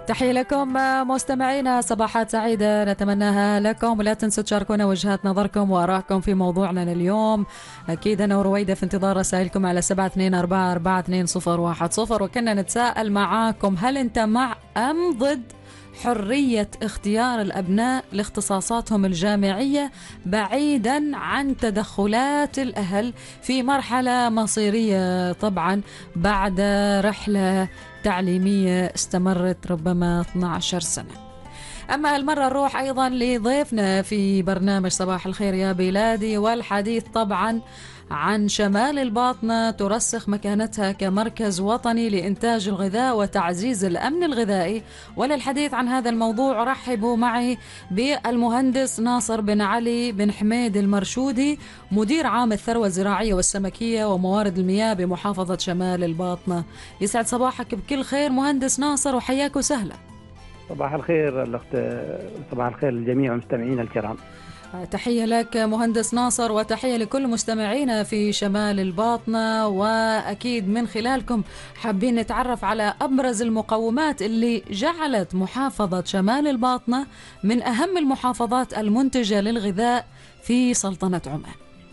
تحية لكم مستمعينا، صباحات سعيدة نتمناها لكم، ولا تنسوا تشاركونا وجهات نظركم وآراءكم في موضوعنا لليوم. أكيد أنا ورويدة في انتظار رسائلكم على 72442010، وكنا نتساءل معاكم: هل أنت مع أم ضد حرية اختيار الأبناء لاختصاصاتهم الجامعية بعيدا عن تدخلات الأهل في مرحلة مصيرية طبعا بعد رحلة تعليمية استمرت ربما 12 سنة؟ أما المرة نروح أيضا لضيفنا في برنامج صباح الخير يا بلادي، والحديث طبعا عن شمال الباطنة ترسخ مكانتها كمركز وطني لإنتاج الغذاء وتعزيز الأمن الغذائي. وللحديث عن هذا الموضوع رحبوا معي بالمهندس ناصر بن علي بن حميد المرشودي، مدير عام الثروة الزراعية والسمكية وموارد المياه بمحافظة شمال الباطنة. يسعد صباحك بكل خير مهندس ناصر، وحياك وسهلا. صباح الخير الأخت، صباح الخير للجميع مستمعينا الكرام. تحية لك مهندس ناصر، وتحية لكل مستمعينا في شمال الباطنة. وأكيد من خلالكم حابين نتعرف على أبرز المقومات اللي جعلت محافظة شمال الباطنة من أهم المحافظات المنتجة للغذاء في سلطنة عمان.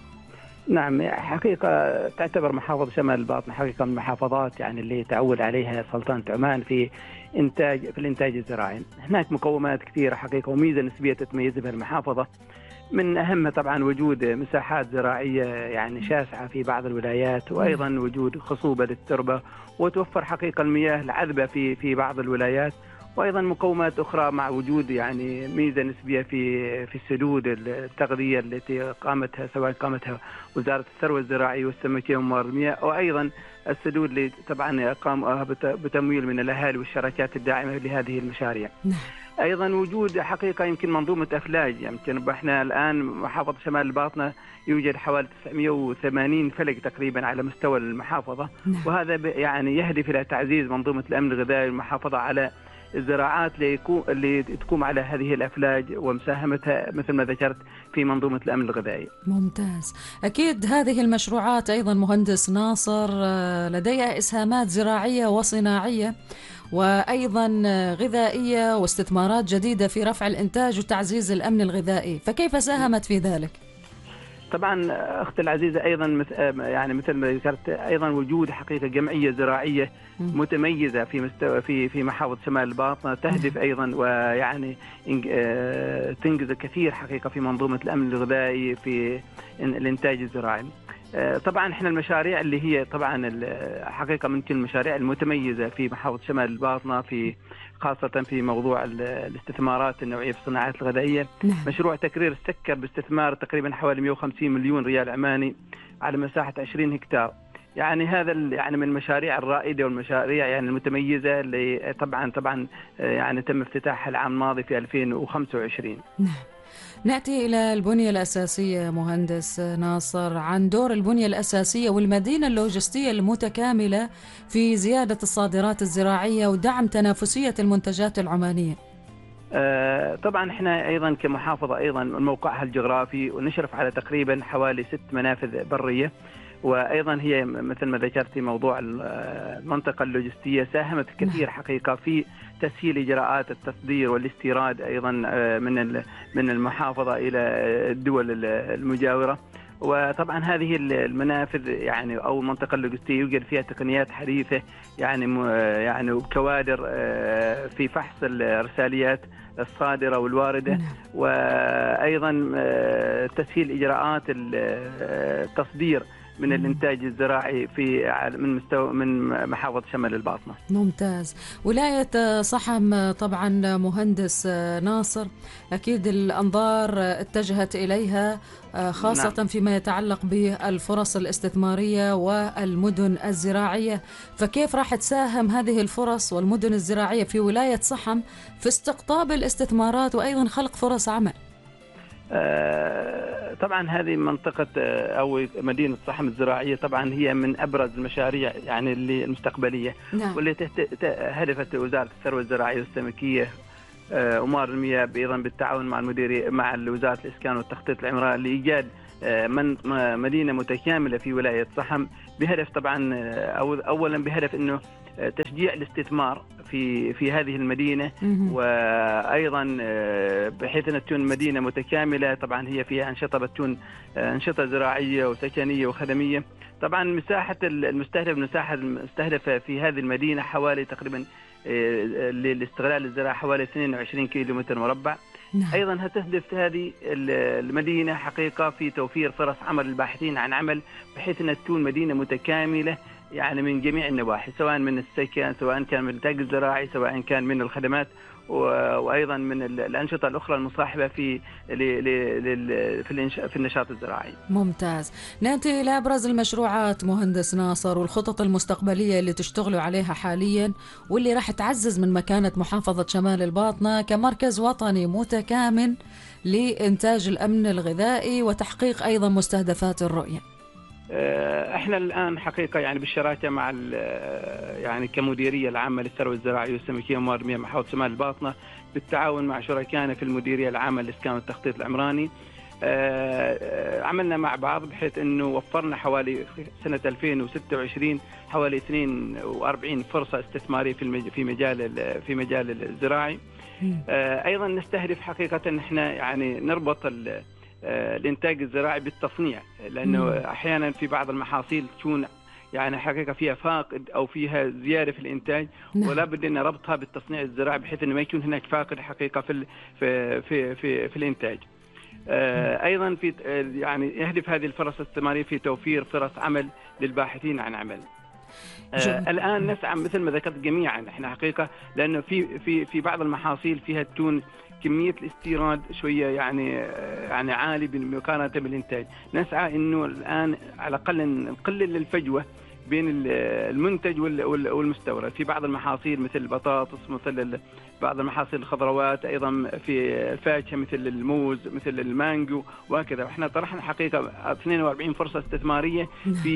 نعم، حقيقة تعتبر محافظة شمال الباطنة حقيقة من المحافظات يعني اللي تعود عليها سلطنة عمان في الإنتاج الزراعي. هناك مقومات كثيرة حقيقة وميزة نسبية تتميز بها المحافظة، من أهمها طبعا وجود مساحات زراعية يعني شاسعة في بعض الولايات، وأيضا وجود خصوبة للتربة، وتوفر حقيقة المياه العذبة في بعض الولايات، وأيضا مقومات أخرى مع وجود يعني ميزة نسبية في السدود التغذية التي قامتها وزارة الثروة الزراعية والسمكية وموارد المياه، وأيضا السدود اللي طبعا قام بتمويل من الأهالي والشركات الداعمة لهذه المشاريع. أيضا وجود حقيقة يمكن منظومة أفلاج، يمكن احنا الآن محافظة شمال الباطنة يوجد حوالي 980 فلك تقريبا على مستوى المحافظة، وهذا يعني يهدف إلى تعزيز منظومة الأمن الغذائي والمحافظة على الزراعات اللي تقوم على هذه الأفلاج ومساهمتها مثل ما ذكرت في منظومة الأمن الغذائي. ممتاز. أكيد هذه المشروعات أيضا مهندس ناصر لديها إسهامات زراعية وصناعية وأيضا غذائية واستثمارات جديدة في رفع الإنتاج وتعزيز الأمن الغذائي، فكيف ساهمت في ذلك؟ طبعا أختي العزيزة أيضا يعني مثل ما ذكرت أيضا وجود حقيقة جمعية زراعية متميزة في محافظة شمال الباطنة تهدف أيضا ويعني تنجز الكثير حقيقة في منظومة الأمن الغذائي في الإنتاج الزراعي. طبعا احنا المشاريع اللي هي طبعا حقيقة من كل المشاريع المتميزة في محافظة شمال الباطنة خاصة في موضوع الاستثمارات النوعية في الصناعات الغذائية. مشروع تكرير السكر باستثمار تقريبا حوالي 150 مليون ريال عماني على مساحة 20 هكتار. يعني هذا يعني من المشاريع الرائدة والمشاريع يعني المتميزة اللي طبعا يعني تم افتتاحها العام الماضي في 2025. نأتي إلى البنية الأساسية مهندس ناصر، عن دور البنية الأساسية والمدينة اللوجستية المتكاملة في زيادة الصادرات الزراعية ودعم تنافسية المنتجات العمانية. طبعا احنا ايضا كمحافظة ايضا موقعها الجغرافي ونشرف على تقريبا حوالي 6 منافذ برية، وايضا هي مثل ما ذكرتي موضوع المنطقة اللوجستية ساهمت كثير حقيقة في تسهيل اجراءات التصدير والاستيراد ايضا من المحافظة الى الدول المجاورة. وطبعا هذه المنافذ يعني او المنطقة اللوجستية يوجد فيها تقنيات حديثة يعني وكوادر في فحص الرساليات الصادرة والواردة، وأيضا تسهيل إجراءات التصدير من الإنتاج الزراعي من محافظة شمال الباطنة. ممتاز. ولاية صحم طبعا مهندس ناصر أكيد الأنظار اتجهت إليها خاصة فيما يتعلق بالفرص الاستثمارية والمدن الزراعية، فكيف راح تساهم هذه الفرص والمدن الزراعية في ولاية صحم في استقطاب الاستثمارات وأيضا خلق فرص عمل؟ طبعا هذه منطقة أو مدينة صحم الزراعية طبعا هي من أبرز المشاريع يعني اللي المستقبلية، واللي هدفت وزارة الثروة الزراعية والسمكية وموارد المياه أيضا بالتعاون مع وزارة الإسكان والتخطيط العمراني لإيجاد مدينة متكاملة في ولاية صحم، بهدف طبعا أولا بهدف أنه تشجيع الاستثمار في هذه المدينة، وأيضا بحيث أن تكون مدينة متكاملة. طبعا هي فيها أنشطة بتكون أنشطة زراعية وسكنية وخدمية. طبعا مساحة المستهدفة في هذه المدينة حوالي تقريبا للاستغلال الزراعي حوالي 22 كيلومتر مربع. أيضا هتهدف هذه المدينة حقيقة في توفير فرص عمل للباحثين عن عمل، بحيث أن تكون مدينة متكاملة يعني من جميع النواحي، سواء من السكن، سواء كان من الإنتاج الزراعي، سواء كان من الخدمات، وأيضا من الأنشطة الأخرى المصاحبة في النشاط الزراعي. ممتاز. نأتي إلى أبرز المشروعات مهندس ناصر والخطط المستقبلية اللي تشتغلوا عليها حاليا، واللي راح تعزز من مكانة محافظة شمال الباطنة كمركز وطني متكامل لإنتاج الأمن الغذائي وتحقيق أيضا مستهدفات الرؤية. احنا الان حقيقه يعني بالشراكه مع يعني كمديريه العامه للثروه الزراعيه والسمكيه وموارد المياه محافظه شمال الباطنه، بالتعاون مع شركائنا في المديريه العامه للاسكان والتخطيط العمراني، عملنا مع بعض بحيث انه وفرنا حوالي سنه 2026 حوالي 42 فرصه استثماريه في مجال الزراعي. ايضا نستهدف حقيقه ان احنا يعني نربط الانتاج الزراعي بالتصنيع، لانه احيانا في بعض المحاصيل تكون يعني حقيقه فيها فاقد او فيها زياده في الانتاج، ولا بد ان نربطها بالتصنيع الزراعي بحيث انه ما يكون هناك فاقد حقيقه في الانتاج. ايضا في يعني يهدف هذه الفرص الاستثماريه في توفير فرص عمل للباحثين عن عمل. الان نسعى مثل ما ذكرت جميعا احنا حقيقه، لانه في بعض المحاصيل فيها تكون كميه الاستيراد شويه يعني عالي بمقارنه بالانتاج. نسعى انه الان على الاقل نقلل الفجوه بين المنتج والمستورد في بعض المحاصيل مثل البطاطس، مثل بعض المحاصيل الخضروات، ايضا في الفاكهه مثل الموز، مثل المانجو وهكذا. احنا طرحنا حقيقه 42 فرصه استثماريه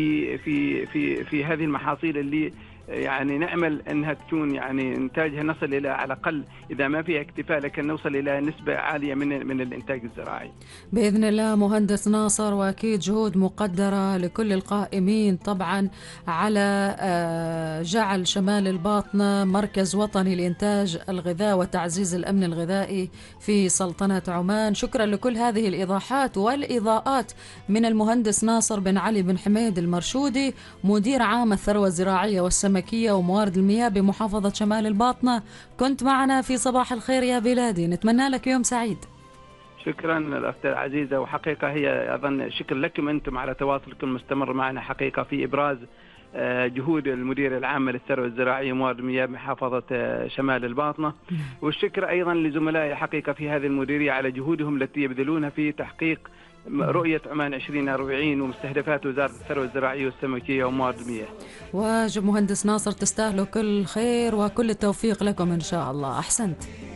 في هذه المحاصيل اللي يعني نأمل أنها تكون يعني إنتاجها نصل إلى على الأقل إذا ما فيها اكتفاء لكن نوصل إلى نسبة عالية من الإنتاج الزراعي بإذن الله. مهندس ناصر، وأكيد جهود مقدرة لكل القائمين طبعا على جعل شمال الباطنة مركز وطني لإنتاج الغذاء وتعزيز الأمن الغذائي في سلطنة عمان. شكرا لكل هذه الإيضاحات والإضاءات من المهندس ناصر بن علي بن حميد المرشودي، مدير عام الثروة الزراعية والسمكية وموارد المياه بمحافظة شمال الباطنة. كنت معنا في صباح الخير يا بلادي، نتمنى لك يوم سعيد. شكرا الأختة العزيزة، وحقيقة هي أظن شكر لكم أنتم على تواصلكم المستمر معنا حقيقة في إبراز جهود المدير العام للثروة الزراعية وموارد المياه بمحافظة شمال الباطنة، والشكر أيضا لزملائي حقيقة في هذه المديرية على جهودهم التي يبذلونها في تحقيق رؤية عمان 2040 ومستهدفات وزارة الثروة الزراعية والسمكية وموارد المياه. واجب مهندس ناصر، تستاهلوا كل خير وكل التوفيق لكم إن شاء الله. أحسنت.